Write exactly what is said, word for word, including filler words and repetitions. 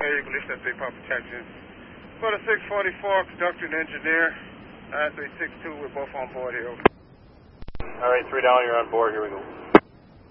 Eagle, East at three Papa Protection. For the six forty-four, conductor and engineer, nine three six two, we're both on board here. All right, three down, you're on board, here we go.